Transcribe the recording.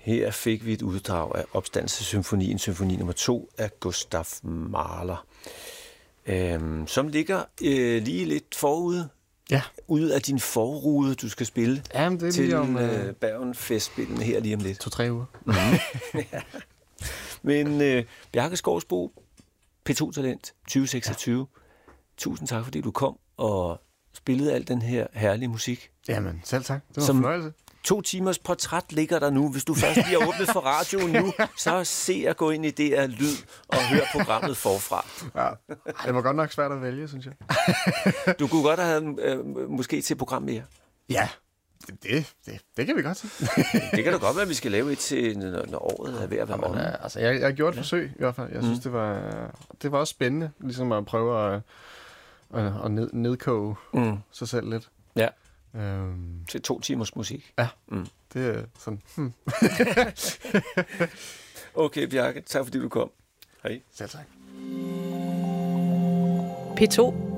Her fik vi et uddrag af Opstandelsessymfonien, symfoni nummer 2 af Gustav Mahler, som ligger lige lidt forude. Ja. Ude af din forrude, du skal spille. Jamen, det er til lige om Bergen-festspillene her lige om lidt. 2-3 uger. Ja. Men Bjarke Skovsbo, P2-talent 2026. Ja. Tusind tak, fordi du kom og spillede al den her herlige musik. Jamen, selv tak. Det var en fornøjelse. 2 timers portræt ligger der nu. Hvis du først lige har åbnet for radioen nu, så se at gå ind i det af lyd og høre programmet forfra. Ja, det var godt nok svært at vælge, synes jeg. Du kunne godt have måske til program mere. Ja, det kan vi godt se. Det kan da godt være, at vi skal lave et til, når året er ved at være om. Altså, jeg har gjort et forsøg i hvert fald. Jeg synes, det var også spændende, ligesom at prøve at nedkoge sig selv lidt. Ja. Til 2 timers musik. Ja, det er sådan. Okay, Bjarke, tak fordi du kom. Hej. Selv tak. P2